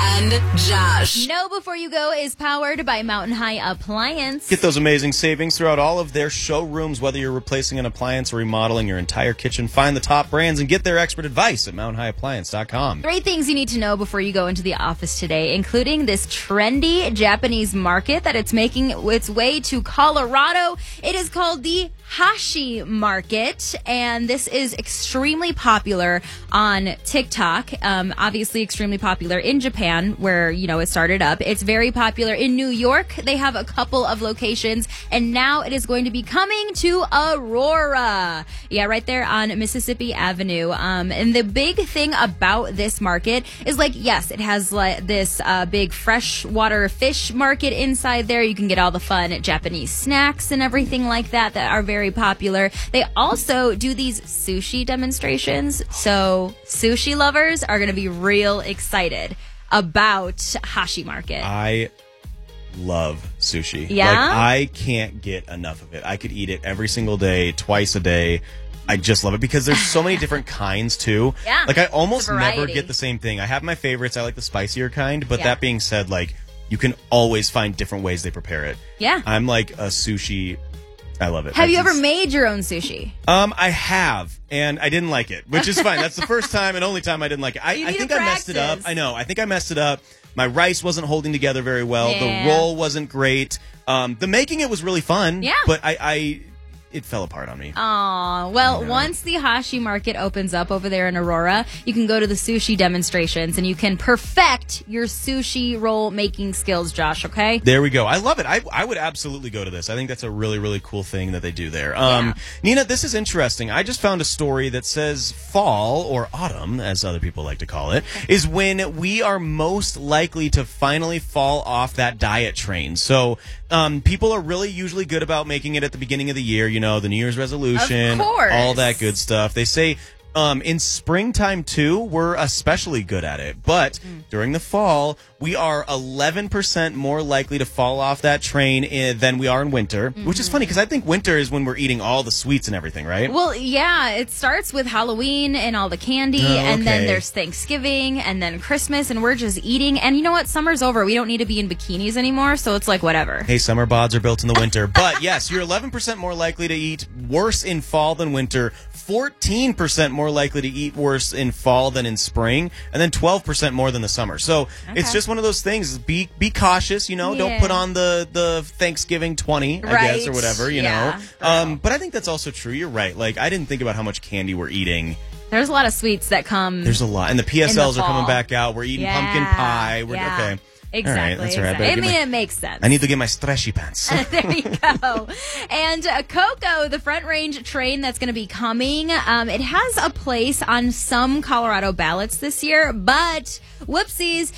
and Josh. Know Before You Go is powered by Mountain High Appliance. Get those amazing savings throughout all of their showrooms, whether you're replacing an appliance or remodeling your entire kitchen. Find the top brands and get their expert advice at mountainhighappliance.com. 3 things you need to know before you go into the office today, including this trendy Japanese market that it's making its way to Colorado. It is called the Hashi Market, and this is extremely popular on TikTok. Obviously extremely popular in Japan, where, it started up. It's very popular in New York. They have a couple of locations, and now it is going to be coming to Aurora. Yeah, right there on Mississippi Avenue. And the big thing about this market is, yes, it has this big freshwater fish market inside there. You can get all the fun Japanese snacks and everything like that are very popular. They also do these sushi demonstrations, so sushi lovers are going to be real excited about Hashi Market. I love sushi. Yeah? I can't get enough of it. I could eat it every single day, twice a day. I just love it because there's so many different kinds too. Yeah. I almost never get the same thing. I have my favorites. I like the spicier kind, but that being said, you can always find different ways they prepare it. Yeah. I'm like a sushi. I love it. Have you ever made your own sushi? I have, and I didn't like it, which is fine. That's the first time and only time I didn't like it. I think I messed it up. I know. I think I messed it up. My rice wasn't holding together very well. Yeah. The roll wasn't great. The making it was really fun. Yeah. But it fell apart on me. Aw, well, once the Hashi Market opens up over there in Aurora, you can go to the sushi demonstrations and you can perfect your sushi roll making skills, Josh, okay? There we go. I love it. I would absolutely go to this. I think that's a really, really cool thing that they do there. Nina, this is interesting. I just found a story that says fall, or autumn, as other people like to call it, is when we are most likely to finally fall off that diet train. So people are really usually good about making it at the beginning of the year, the New Year's resolution, of course, all that good stuff. They say in springtime, too, we're especially good at it. But during the fall, we are 11% more likely to fall off that train than we are in winter, which is funny because I think winter is when we're eating all the sweets and everything, right? Well, yeah, it starts with Halloween and all the candy, and then there's Thanksgiving, and then Christmas, and we're just eating. And you know what? Summer's over. We don't need to be in bikinis anymore, so it's whatever. Hey, summer bods are built in the winter. But yes, you're 11% more likely to eat worse in fall than winter, 14% more likely to eat worse in fall than in spring, and then 12% more than the summer. So it's just one of those things. Be cautious, Don't put on the Thanksgiving 20, I guess, or whatever, know. But I think that's also true. You're right. I didn't think about how much candy we're eating. There's a lot of sweets that come. There's a lot. And the PSLs are coming back out. We're eating pumpkin pie. Okay. Exactly. All right, that's all right. It makes sense. I need to get my stretchy pants. There you go. And Coco, the Front Range train that's going to be coming, it has a place on some Colorado ballots this year, but whoopsies,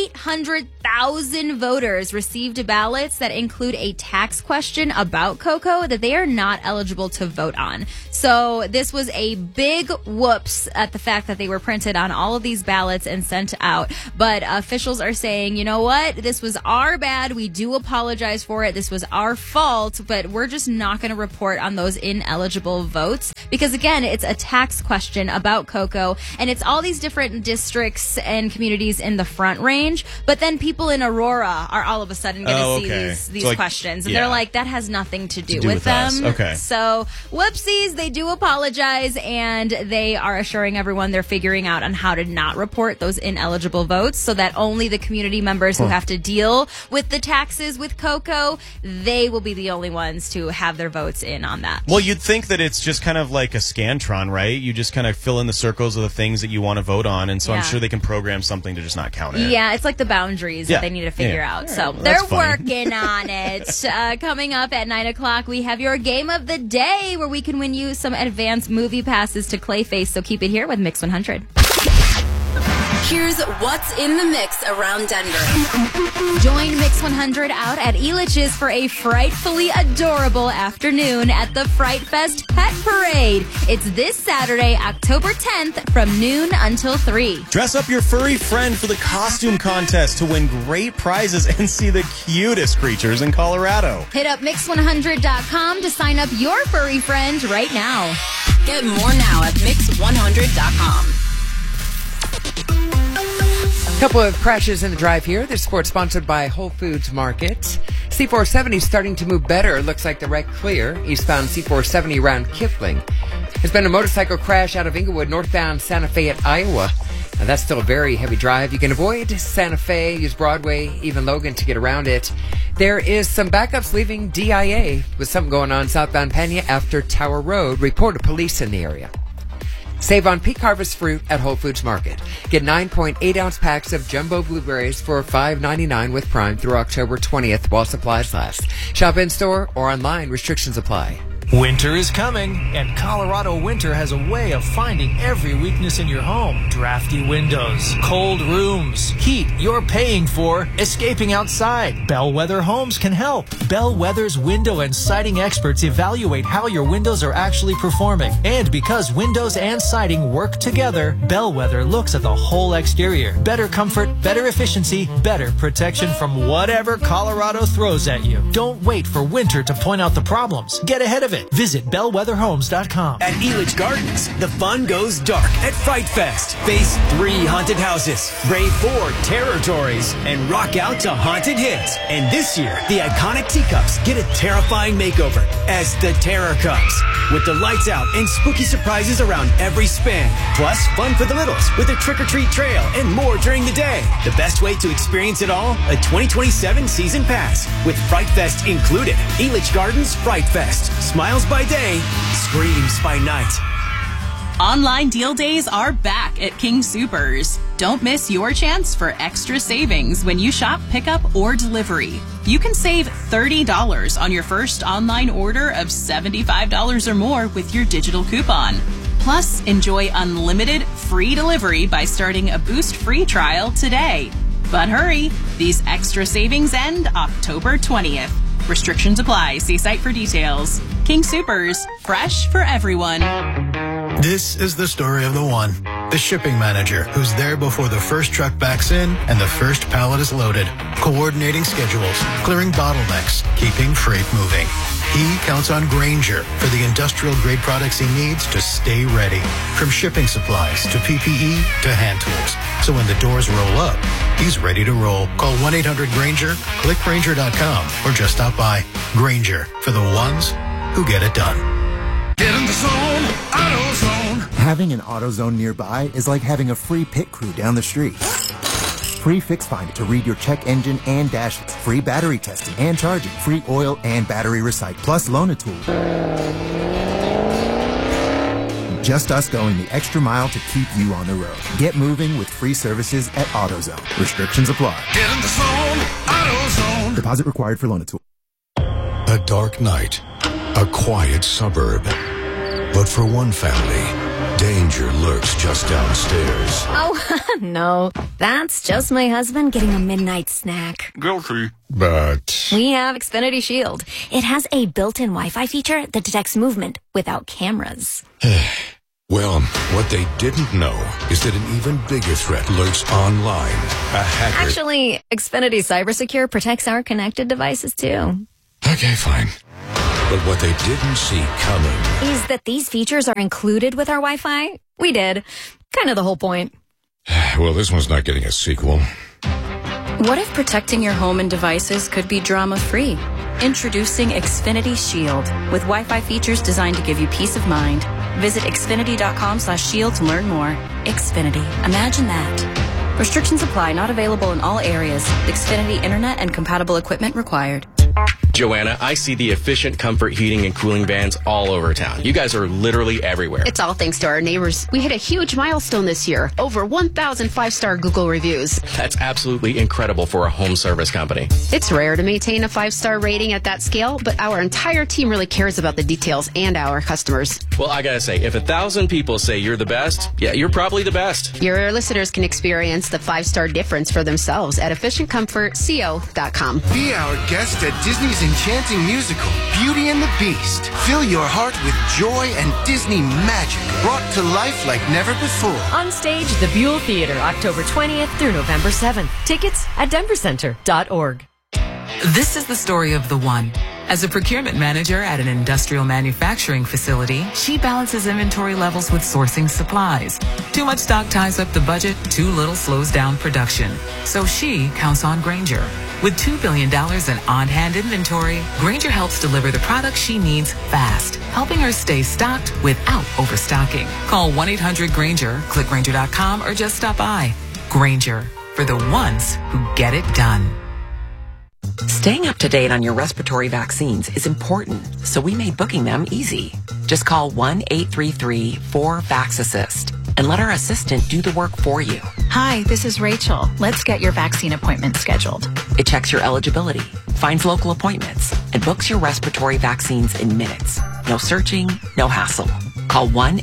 800,000 voters received ballots that include a tax question about Coco that they are not eligible to vote on. So this was a big whoops at the fact that they were printed on all of these ballots and sent out. But officials are saying, you know what? This was our bad. We do apologize for it. This was our fault, but we're just not going to report on those ineligible votes because, again, it's a tax question about Coco, and it's all these different districts and communities in the Front Range, but then people in Aurora are all of a sudden going to see these questions, and they're like, that has nothing to do with them. Us. Okay. So, whoopsies, they do apologize, and they are assuring everyone they're figuring out on how to not report those ineligible votes so that only the community members who have to deal with the taxes with Coco, they will be the only ones to have their votes in on that. Well, you'd think that it's just kind of like a Scantron, right? You just kind of fill in the circles of the things that you want to vote on, and so I'm sure they can program something to just not count it. Yeah, it's like the boundaries that they need to figure out. Right, so well, they're working on it. Coming up at 9 o'clock, we have your game of the day where we can win you some advanced movie passes to Clayface. So keep it here with Mix 100. Here's what's in the mix around Denver. Join Mix 100 out at Elitch's for a frightfully adorable afternoon at the Fright Fest Pet Parade. It's this Saturday, October 10th from noon until 3. Dress up your furry friend for the costume contest to win great prizes and see the cutest creatures in Colorado. Hit up Mix100.com to sign up your furry friend right now. Get more now at Mix100.com. Couple of crashes in the drive here. This sport's sponsored by Whole Foods Market. C470 starting to move better. Looks like the wreck clear. Eastbound C470 around Kipling. There's been a motorcycle crash out of Inglewood, northbound Santa Fe at Iowa. Now, that's still a very heavy drive. You can avoid Santa Fe, use Broadway, even Logan to get around it. There is some backups leaving DIA with something going on southbound Pena after Tower Road. Reported police in the area. Save on peak harvest fruit at Whole Foods Market. Get 9.8-ounce packs of jumbo blueberries for $5.99 with Prime through October 20th while supplies last. Shop in-store or online. Restrictions apply. Winter is coming, and Colorado Winter has a way of finding every weakness in your home. Drafty windows, cold rooms, heat you're paying for, escaping outside. Bellwether Homes can help. Bellwether's window and siding experts evaluate how your windows are actually performing. And because windows and siding work together, Bellwether looks at the whole exterior. Better comfort, better efficiency, better protection from whatever Colorado throws at you. Don't wait for winter to point out the problems. Get ahead of it. Visit bellwetherhomes.com. At Elitch Gardens, the fun goes dark at Fright Fest. Face 3 haunted houses, brave 4 territories, and rock out to haunted hits. And this year, the iconic teacups get a terrifying makeover as the terror comes. With the lights out and spooky surprises around every spin. Plus, fun for the littles with a trick-or-treat trail and more during the day. The best way to experience it all? A 2027 season pass with Fright Fest included. Elitch Gardens Fright Fest. Smiles by day, screams by night. Online deal days are back at King Soopers. Don't miss your chance for extra savings when you shop pickup or delivery. You can save $30 on your first online order of $75 or more with your digital coupon. Plus, enjoy unlimited free delivery by starting a Boost free trial today. But hurry, these extra savings end October 20th. Restrictions apply. See site for details. King Soopers, fresh for everyone. This is the story of the one, the shipping manager who's there before the first truck backs in and the first pallet is loaded, coordinating schedules, clearing bottlenecks, keeping freight moving. He counts on Grainger for the industrial-grade products he needs to stay ready, from shipping supplies to PPE to hand tools. So when the doors roll up, he's ready to roll. Call 1-800-GRAINGER, click Grainger.com, or just stop by. Grainger, for the ones who get it done. Get in the zone, AutoZone. Having an AutoZone nearby is like having a free pit crew down the street. Free Fix Finder to read your check engine and dash list. Free battery testing and charging. Free oil and battery recycle. Plus loan a tool. Just us going the extra mile to keep you on the road. Get moving with free services at AutoZone. Restrictions apply. Get in the zone, AutoZone. Deposit required for loan a tool. A dark night, a quiet suburb. But for one family, danger lurks just downstairs. Oh, no. That's just my husband getting a midnight snack. Guilty. But We have Xfinity Shield. It has a built-in Wi-Fi feature that detects movement without cameras. well, what they didn't know is that an even bigger threat lurks online. A hacker. Actually, Xfinity CyberSecure protects our connected devices, too. Okay, fine. But what they didn't see coming is that these features are included with our Wi-Fi. We did. Kind of the whole point. Well, this one's not getting a sequel. What if protecting your home and devices could be drama-free? Introducing Xfinity Shield with Wi-Fi features designed to give you peace of mind. Visit xfinity.com/shield to learn more. Xfinity. Imagine that. Restrictions apply. Not available in all areas. Xfinity Internet and compatible equipment required. Joanna, I see the efficient comfort heating and cooling vans all over town. You guys are literally everywhere. It's all thanks to our neighbors. We hit a huge milestone this year. Over 1,000 5-star Google reviews. That's absolutely incredible for a home service company. It's rare to maintain a 5-star rating at that scale, but our entire team really cares about the details and our customers. Well, I gotta say, if 1,000 people say you're the best, yeah, you're probably the best. Your listeners can experience the 5-star difference for themselves at efficientcomfortco.com. Be our guest at Disney's enchanting musical, Beauty and the Beast. Fill your heart with joy and Disney magic brought to life like never before. On stage, the Buell Theater, October 20th through November 7th. Tickets at denvercenter.org. This is the story of the one. As a procurement manager at an industrial manufacturing facility, she balances inventory levels with sourcing supplies. Too much stock ties up the budget, too little slows down production. So she counts on Grainger. With $2 billion in on-hand inventory, Grainger helps deliver the products she needs fast, helping her stay stocked without overstocking. Call 1-800-GRAINGER, click Grainger.com, or just stop by. Grainger, for the ones who get it done. Staying up to date on your respiratory vaccines is important, so we made booking them easy. Just call 1-833-4VAX-ASSIST and let our assistant do the work for you. Hi, this is Rachel. Let's get your vaccine appointment scheduled. It checks your eligibility, finds local appointments, and books your respiratory vaccines in minutes. No searching, no hassle. Call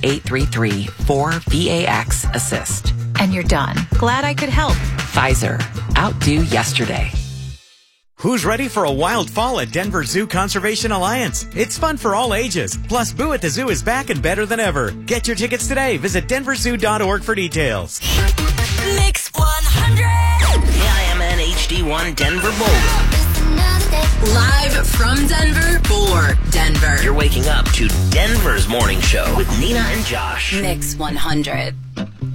1-833-4VAX-ASSIST. And you're done. Glad I could help. Pfizer. Outdo yesterday. Who's ready for a wild fall at Denver Zoo Conservation Alliance? It's fun for all ages. Plus, Boo at the Zoo is back and better than ever. Get your tickets today. Visit denverzoo.org for details. Mix 100. KIMN HD1 Denver Boulder. Live from Denver for Denver. You're waking up to Denver's morning show with Nina and Josh. Mix 100.